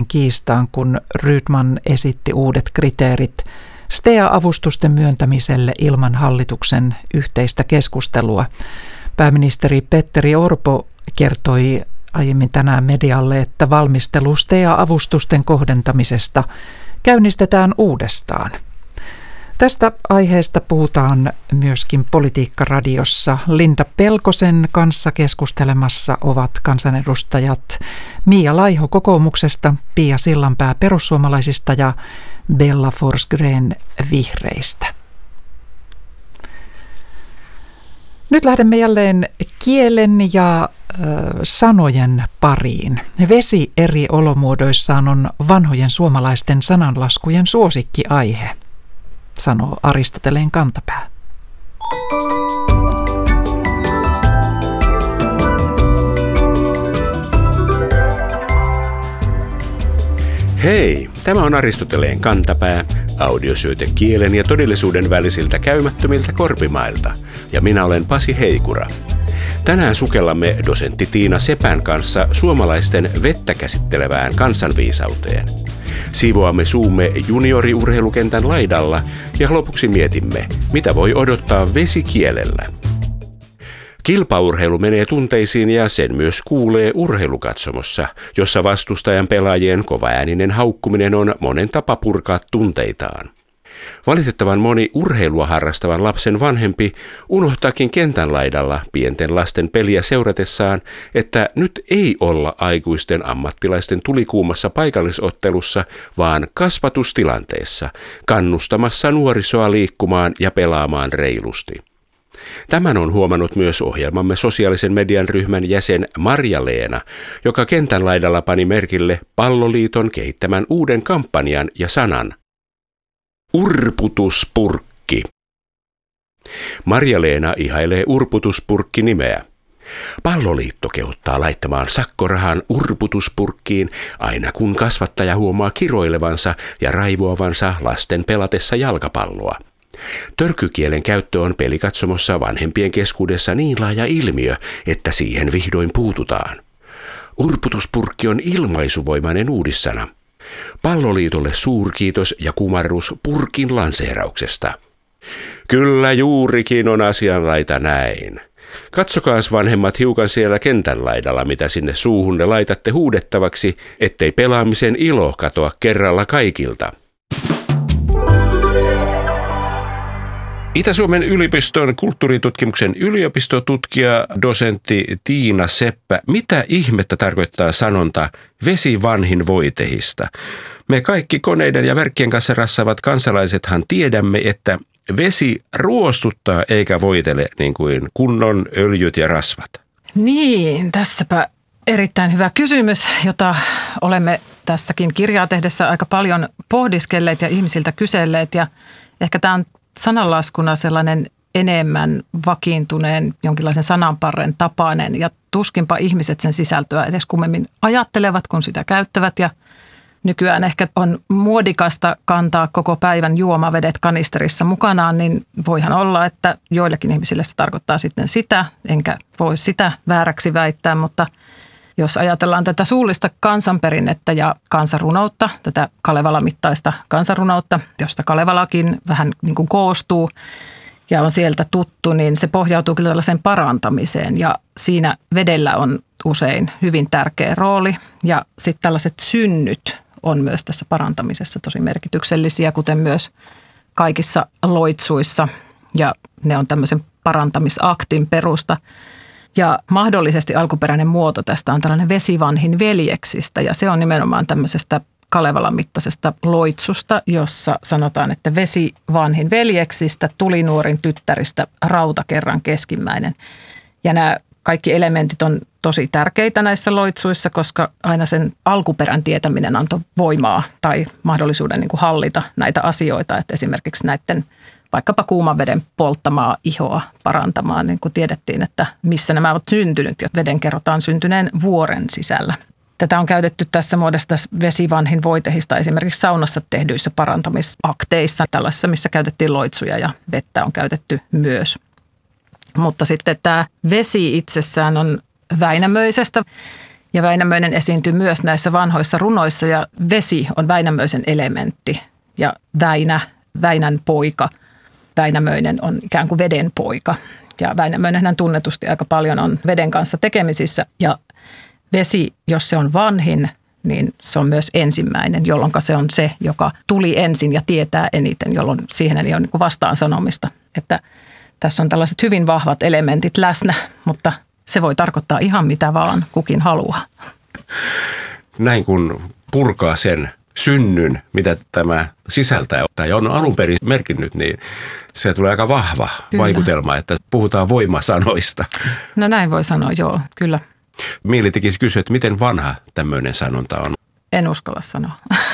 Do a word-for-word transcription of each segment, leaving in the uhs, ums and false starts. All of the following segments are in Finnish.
kiistaan, kun Rydman esitti uudet kriteerit S T E A-avustusten myöntämiselle ilman hallituksen yhteistä keskustelua. Pääministeri Petteri Orpo kertoi aiemmin tänään medialle, että valmistelu S T E A-avustusten kohdentamisesta käynnistetään uudestaan. Tästä aiheesta puhutaan myöskin Politiikka-radiossa. Linda Pelkosen kanssa keskustelemassa ovat kansanedustajat Mia Laiho kokoomuksesta, Pia Sillanpää perussuomalaisista ja Bella Forsgren vihreistä. Nyt lähdemme jälleen kielen ja ö, sanojen pariin. Vesi eri olomuodoissaan on vanhojen suomalaisten sananlaskujen suosikkiaihe, sanoo Aristoteleen kantapää. Hei, tämä on Aristoteleen kantapää, audiosyöte kielen ja todellisuuden välisiltä käymättömiltä korpimailta, ja minä olen Pasi Heikura. Tänään sukellamme dosentti Tiina Sepän kanssa suomalaisten vettä käsittelevään kansanviisauteen. Siivoamme suumme junioriurheilukentän laidalla ja lopuksi mietimme, mitä voi odottaa vesikielellä. Kilpaurheilu menee tunteisiin ja sen myös kuulee urheilukatsomossa, jossa vastustajan pelaajien kovaääninen haukkuminen on monen tapa purkaa tunteitaan. Valitettavan moni urheilua harrastavan lapsen vanhempi unohtaakin kentän laidalla pienten lasten peliä seuratessaan, että nyt ei olla aikuisten ammattilaisten tulikuumassa paikallisottelussa, vaan kasvatustilanteessa, kannustamassa nuorisoa liikkumaan ja pelaamaan reilusti. Tämän on huomannut myös ohjelmamme sosiaalisen median ryhmän jäsen Marja-Leena, joka kentän laidalla pani merkille Palloliiton kehittämän uuden kampanjan ja sanan urputuspurkki. Marja-Leena ihailee urputuspurkki-nimeä. Palloliitto kehottaa laittamaan sakkorahan urputuspurkkiin aina kun kasvattaja huomaa kiroilevansa ja raivoavansa lasten pelatessa jalkapalloa. Törkykielen käyttö on pelikatsomossa vanhempien keskuudessa niin laaja ilmiö, että siihen vihdoin puututaan. Urputuspurkki on ilmaisuvoimainen uudissana. Palloliitolle suurkiitos ja kumarrus purkin lanseerauksesta. Kyllä juurikin on asianlaita näin. Katsokaas vanhemmat hiukan siellä kentän laidalla, mitä sinne suuhunne laitatte huudettavaksi, ettei pelaamisen ilo katoa kerralla kaikilta. Itä-Suomen yliopiston kulttuuritutkimuksen yliopistotutkija, dosentti Tiina Seppä. Mitä ihmettä tarkoittaa sanonta vesi vanhin voitehista? Me kaikki koneiden ja verkkien kanssa rassaavat kansalaisethan tiedämme, että vesi ruostuttaa eikä voitele niin kuin kunnon öljyt ja rasvat. Niin, tässäpä erittäin hyvä kysymys, jota olemme tässäkin kirjaa tehdessä aika paljon pohdiskelleet ja ihmisiltä kyselleet. Ja ehkä tämä on sananlaskuna sellainen enemmän vakiintuneen jonkinlaisen sananparren tapainen ja tuskinpa ihmiset sen sisältöä edes kummemmin ajattelevat, kun sitä käyttävät. Ja nykyään ehkä on muodikasta kantaa koko päivän juomavedet kanisterissa mukanaan, niin voihan olla, että joillekin ihmisille se tarkoittaa sitten sitä, enkä voi sitä vääräksi väittää, mutta jos ajatellaan tätä suullista kansanperinnettä ja kansanrunoutta, tätä Kalevala-mittaista kansanrunoutta, josta Kalevalakin vähän niin kuin koostuu ja on sieltä tuttu, niin se pohjautuu kyllä tällaiseen parantamiseen ja siinä vedellä on usein hyvin tärkeä rooli ja sitten tällaiset synnyt on myös tässä parantamisessa tosi merkityksellisiä, kuten myös kaikissa loitsuissa ja ne on tämmöisen parantamisaktin perusta. Ja mahdollisesti alkuperäinen muoto tästä on tällainen vesivanhin veljeksistä ja se on nimenomaan tämmöisestä Kalevalan mittaisesta loitsusta, jossa sanotaan, että vesivanhin veljeksistä tuli nuorin tyttäristä rautakerran keskimmäinen. Ja nämä kaikki elementit on tosi tärkeitä näissä loitsuissa, koska aina sen alkuperän tietäminen antoi voimaa tai mahdollisuuden niin kuin hallita näitä asioita, että esimerkiksi näiden vaikkapa kuuman veden polttamaa ihoa parantamaan, niin kuin tiedettiin, että missä nämä ovat syntynyt ja veden kerrotaan syntyneen vuoren sisällä. Tätä on käytetty tässä muodossa vesivanhin voitehista esimerkiksi saunassa tehdyissä parantamisakteissa, tällaisissa, missä käytettiin loitsuja ja vettä on käytetty myös. Mutta sitten tämä vesi itsessään on Väinämöisestä Ja Väinämöinen esiintyy myös näissä vanhoissa runoissa ja vesi on Väinämöisen elementti ja Väinä, Väinän poika. Väinämöinen on ikään kuin veden poika ja Väinämöinenhän tunnetusti aika paljon on veden kanssa tekemisissä ja vesi, jos se on vanhin, niin se on myös ensimmäinen, jolloin se on se, joka tuli ensin ja tietää eniten, jolloin siihen ei ole niin kuin vastaan sanomista. Että tässä on tällaiset hyvin vahvat elementit läsnä, mutta se voi tarkoittaa ihan mitä vaan kukin haluaa. Näin kun purkaa sen synnyn, mitä tämä sisältää tai on alun perin merkinnyt, niin se tulee aika vahva kyllä. vaikutelma, että puhutaan voimasanoista. No näin voi sanoa, joo, kyllä. Mieli tekisi kysyä, että miten vanha tämmöinen sanonta on? En uskalla sanoa.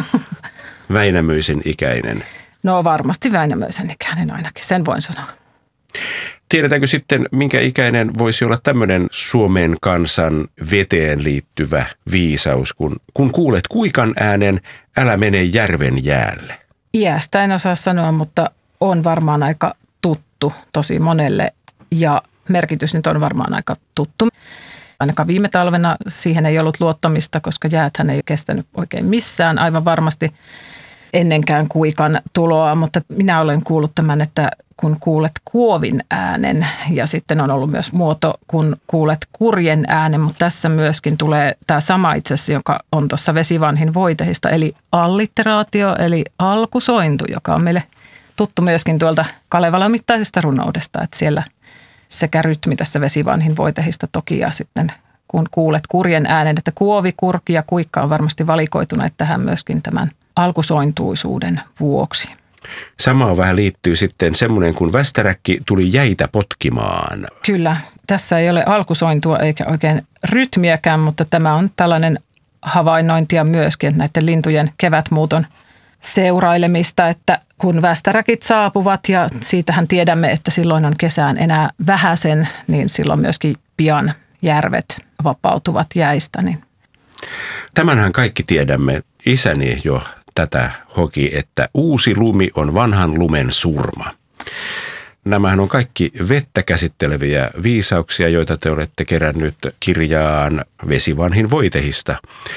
Väinämöisen ikäinen. No varmasti Väinämöisen ikäinen ainakin, sen voin sanoa. Tiedetäänkö sitten, minkä ikäinen voisi olla tämmöinen Suomen kansan veteen liittyvä viisaus, kun, kun kuulet kuikan äänen, älä mene järven jäälle? Iästä en osaa sanoa, mutta on varmaan aika tuttu tosi monelle ja merkitys nyt on varmaan aika tuttu. Ainakaan viime talvena siihen ei ollut luottamista, koska jääthän ei kestänyt oikein missään aivan varmasti ennenkään kuikan tuloa, mutta minä olen kuullut tämän, että kun kuulet kuovin äänen ja sitten on ollut myös muoto, kun kuulet kurjen äänen, mutta tässä myöskin tulee tämä sama itse asiassa, joka on tuossa Vesivanhin voitehista, eli allitteraatio, eli alkusointu, joka on meille tuttu myöskin tuolta Kalevalan mittaisesta runoudesta, että siellä sekä rytmi tässä Vesivanhin voitehista toki ja sitten kun kuulet kurjen äänen, että kuovi, kurki ja kuikka on varmasti valikoituneet tähän myöskin tämän alkusointuisuuden vuoksi. Samaan vähän liittyy sitten semmoinen, kun västäräkki tuli jäitä potkimaan. Kyllä, tässä ei ole alkusointua eikä oikein rytmiäkään, mutta tämä on tällainen havainnointia myöskin näiden lintujen kevätmuuton seurailemista, että kun västäräkit saapuvat ja siitähän tiedämme, että silloin on kesään enää vähäsen, niin silloin myöskin pian järvet vapautuvat jäistä. Niin. Tämänhän kaikki tiedämme. Isäni jo tätä hoki, että uusi lumi on vanhan lumen surma. Nämähän on kaikki vettä käsitteleviä viisauksia, joita te olette kerännyt kirjaan Vesivanhin voitehista.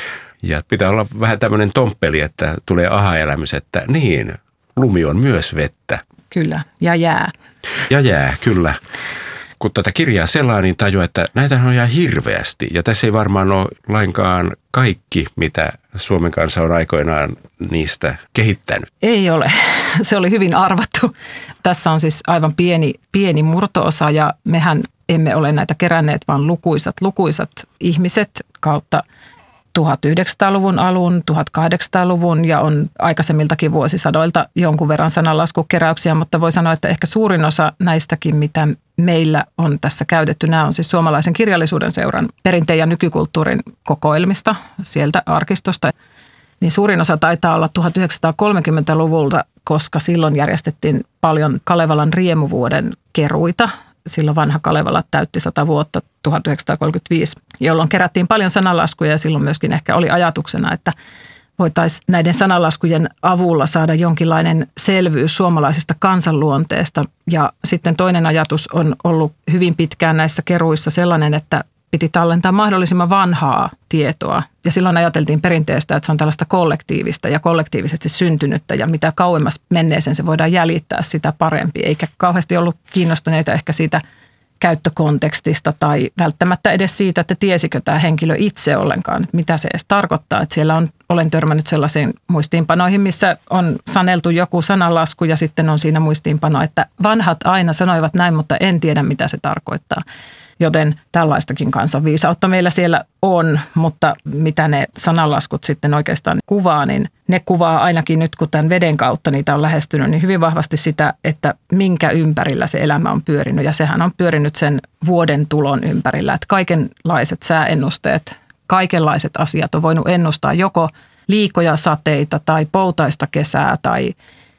Ja pitää olla vähän tämmöinen tomppeli, että tulee aha-elämys, että niin, lumi on myös vettä. Kyllä, ja jää. Ja jää, kyllä. Kun tätä kirjaa selaa, niin tajuaa, että näitä on ihan hirveästi. Ja tässä ei varmaan ole lainkaan kaikki, mitä Suomen kansa on aikoinaan niistä kehittänyt. Ei ole. Se oli hyvin arvattu. Tässä on siis aivan pieni, pieni murto-osa ja mehän emme ole näitä keränneet, vaan lukuisat, lukuisat ihmiset kautta tuhatyhdeksänsataaluvun alun, tuhatkahdeksansataaluvun ja on aikaisemmiltakin vuosisadoilta jonkun verran sananlaskukeräyksiä, mutta voi sanoa, että ehkä suurin osa näistäkin, mitä meillä on tässä käytetty, nämä on siis Suomalaisen kirjallisuuden seuran perinteen ja nykykulttuurin kokoelmista sieltä arkistosta, niin suurin osa taitaa olla tuhatyhdeksänsataakolmekymmentäluvulta, koska silloin järjestettiin paljon Kalevalan riemuvuoden keruita. Silloin vanha Kalevala täytti sata vuotta tuhatyhdeksänsataakolmekymmentäviisi, jolloin kerättiin paljon sananlaskuja ja silloin myöskin ehkä oli ajatuksena, että voitaisiin näiden sananlaskujen avulla saada jonkinlainen selvyys suomalaisesta kansanluonteesta. Ja sitten toinen ajatus on ollut hyvin pitkään näissä keruissa sellainen, että piti tallentaa mahdollisimman vanhaa tietoa. Ja silloin ajateltiin perinteestä, että se on tällaista kollektiivista ja kollektiivisesti syntynyttä ja mitä kauemmas menneeseen se voidaan jäljittää, sitä parempi. Eikä kauheasti ollut kiinnostuneita ehkä siitä käyttökontekstista tai välttämättä edes siitä, että tiesikö tämä henkilö itse ollenkaan, että mitä se edes tarkoittaa. Että siellä on, olen törmännyt sellaisiin muistiinpanoihin, missä on saneltu joku sananlasku ja sitten on siinä muistiinpano, että vanhat aina sanoivat näin, mutta en tiedä mitä se tarkoittaa. Joten tällaistakin kansanviisautta meillä siellä on, mutta mitä ne sananlaskut sitten oikeastaan kuvaa, niin ne kuvaa ainakin nyt, kun tämän veden kautta niitä on lähestynyt, niin hyvin vahvasti sitä, että minkä ympärillä se elämä on pyörinyt. Ja sehän on pyörinyt sen vuoden tulon ympärillä, että kaikenlaiset sääennusteet, kaikenlaiset asiat on voinut ennustaa joko liikoja sateita tai poutaista kesää tai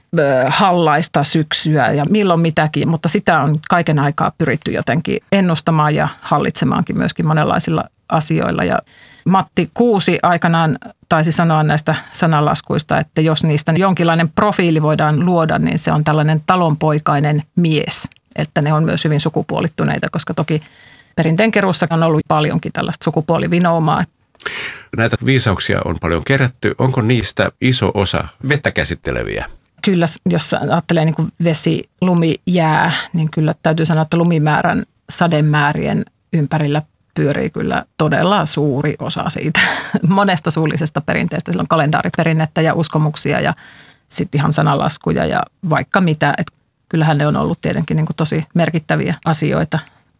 hallaista syksyä ja milloin mitäkin, mutta sitä on kaiken aikaa pyritty jotenkin ennustamaan ja hallitsemaankin myöskin monenlaisilla asioilla. Ja Matti Kuusi aikanaan taisi sanoa näistä sananlaskuista, että jos niistä jonkinlainen profiili voidaan luoda, niin se on tällainen talonpoikainen mies, että ne on myös hyvin sukupuolittuneita, koska toki perinteenkeruussa on ollut paljonkin tällaista sukupuolivinoumaa. Näitä viisauksia on paljon kerätty. Onko niistä iso osa vettä käsitteleviä? Kyllä, jos ajattelee niin kuin vesi, lumi, jää, niin kyllä täytyy sanoa, että lumimäärän sademäärien ympärillä pyörii kyllä todella suuri osa siitä monesta suullisesta perinteestä. Sillä on kalendaariperinnettä ja uskomuksia ja sitten ihan sananlaskuja ja vaikka mitä. Et kyllähän ne on ollut tietenkin niin kuin tosi merkittäviä asioita.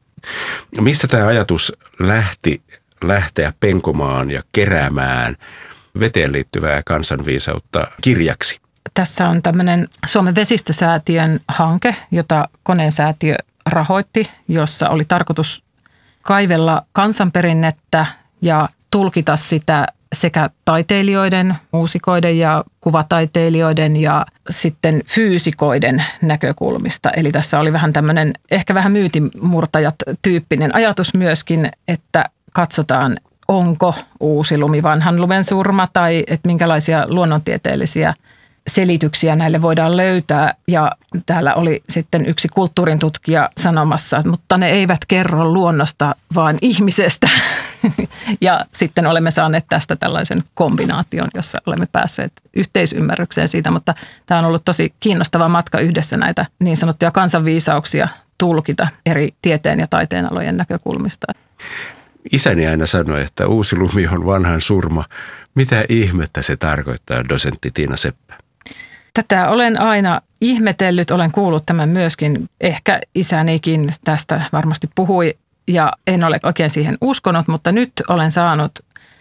Mistä tämä ajatus lähti lähteä penkomaan ja keräämään veteen liittyvää kansanviisautta kirjaksi? Tässä on tämmöinen Suomen vesistösäätiön hanke, jota Koneen säätiö rahoitti, jossa oli tarkoitus kaivella kansanperinnettä ja tulkita sitä sekä taiteilijoiden, muusikoiden ja kuvataiteilijoiden ja sitten fyysikoiden näkökulmista. Eli tässä oli vähän tämmöinen ehkä vähän myytinmurtajat tyyppinen ajatus myöskin, että katsotaan, onko uusi lumi vanhan lumen surma tai että minkälaisia luonnontieteellisiä selityksiä näille voidaan löytää. Ja täällä oli sitten yksi kulttuurin tutkija sanomassa, mutta ne eivät kerro luonnosta, vaan ihmisestä. Ja sitten olemme saaneet tästä tällaisen kombinaation, jossa olemme päässeet yhteisymmärrykseen siitä. Mutta tämä on ollut tosi kiinnostava matka yhdessä näitä niin sanottuja kansanviisauksia tulkita eri tieteen ja taiteen alojen näkökulmista. Isäni aina sanoi, että uusi lumi on vanhan surma. Mitä ihmettä se tarkoittaa, dosentti Tiina Seppä? Tätä olen aina ihmetellyt, olen kuullut tämän myöskin, ehkä isänikin tästä varmasti puhui ja en ole oikein siihen uskonut, mutta nyt olen saanut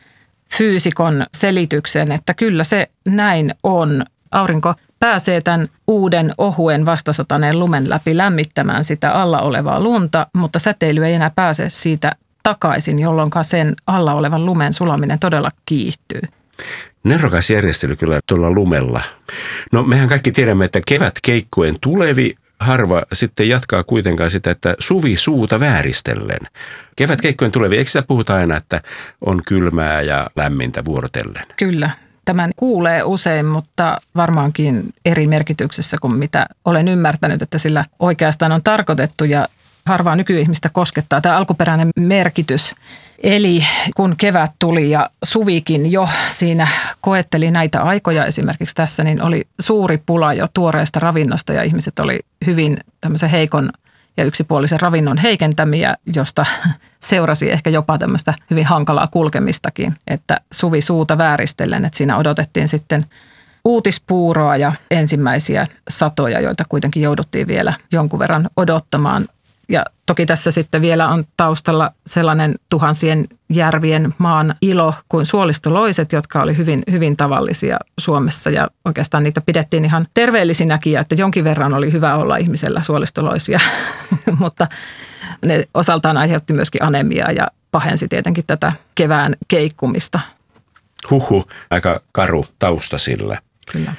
fyysikon selityksen, että kyllä se näin on. Aurinko pääsee tämän uuden ohuen vastasataneen lumen läpi lämmittämään sitä alla olevaa lunta, mutta säteily ei enää pääse siitä takaisin, jolloin sen alla olevan lumen sulaminen todella kiihtyy. Nerokas järjestely kyllä tuolla lumella. No mehän kaikki tiedämme, että kevät keikkuen tulevi, harva sitten jatkaa kuitenkaan sitä, että suvi suuta vääristellen. Kevät keikkojen tulevi, eikö sitä puhuta aina, että on kylmää ja lämmintä vuorotellen? Kyllä, tämän kuulee usein, mutta varmaankin eri merkityksessä kuin mitä olen ymmärtänyt, että sillä oikeastaan on tarkoitettu ja harvaa nykyihmistä koskettaa tämä alkuperäinen merkitys. Eli kun kevät tuli ja suvikin jo siinä koetteli näitä aikoja esimerkiksi tässä, niin oli suuri pula jo tuoreesta ravinnosta ja ihmiset oli hyvin tämmöisen heikon ja yksipuolisen ravinnon heikentämiä, josta seurasi ehkä jopa tämmöistä hyvin hankalaa kulkemistakin, että suvi suuta vääristellen, että siinä odotettiin sitten uutispuuroa ja ensimmäisiä satoja, joita kuitenkin jouduttiin vielä jonkun verran odottamaan. Ja toki tässä sitten vielä on taustalla sellainen tuhansien järvien maan ilo kuin suolistoloiset, jotka oli hyvin, hyvin tavallisia Suomessa. Ja oikeastaan niitä pidettiin ihan terveellisinäkin, että jonkin verran oli hyvä olla ihmisellä suolistoloisia, mutta ne osaltaan aiheutti myöskin anemiaa ja pahensi tietenkin tätä kevään keikkumista. Huhu, aika karu tausta sillä. Kyllä.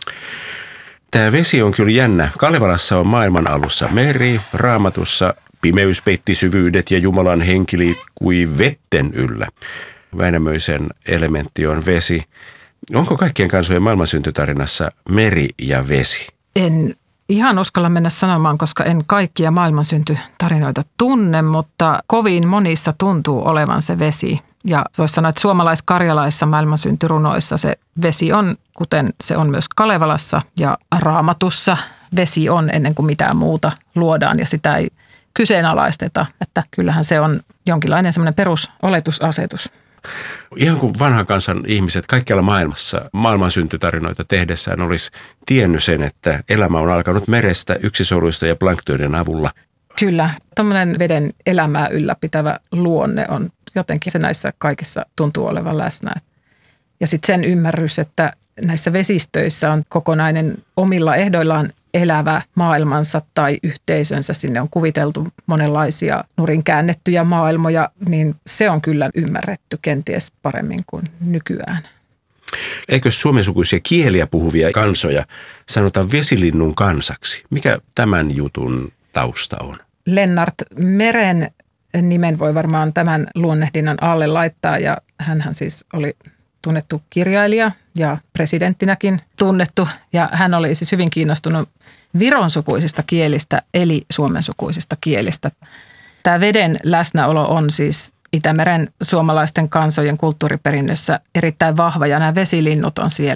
Tämä vesi on kyllä jännä. Kalevalassa on maailman alussa meri, Raamatussa pimeys peitti syvyydet ja Jumalan henki liikkui vetten yllä. Väinämöisen elementti on vesi. Onko kaikkien kansojen maailmansyntytarinassa meri ja vesi? En ihan uskalla mennä sanomaan, koska en kaikkia maailmansyntytarinoita tunne, mutta kovin monissa tuntuu olevan se vesi. Ja voisi sanoa, että suomalais-karjalaissa maailmansyntyrunoissa se vesi on, kuten se on myös Kalevalassa ja Raamatussa. Vesi on ennen kuin mitään muuta luodaan ja sitä ei kyseenalaisteta. Että kyllähän se on jonkinlainen semmoinen perusoletusasetus. Ihan kuin vanhan kansan ihmiset kaikkialla maailmassa maailmansyntytarinoita tehdessään olisi tiennyt sen, että elämä on alkanut merestä, yksisoluista ja planktoiden avulla. Kyllä, tämmöinen veden elämää ylläpitävä luonne on jotenkin se näissä kaikissa tuntuu olevan läsnä. Ja sitten sen ymmärrys, että näissä vesistöissä on kokonainen omilla ehdoillaan elävä maailmansa tai yhteisönsä. Sinne on kuviteltu monenlaisia nurin käännettyjä maailmoja, niin se on kyllä ymmärretty kenties paremmin kuin nykyään. Eikö suomensukuisia kieliä puhuvia kansoja sanota vesilinnun kansaksi? Mikä tämän jutun tausta on? Lennart Meren nimen voi varmaan tämän luonnehdinnan alle laittaa ja hänhän siis oli tunnettu kirjailija ja presidenttinäkin tunnettu ja hän oli siis hyvin kiinnostunut vironsukuisista kielistä eli suomensukuisista kielistä. Tämä veden läsnäolo on siis Itämeren suomalaisten kansojen kulttuuriperinnössä erittäin vahva ja nämä vesilinnut on siellä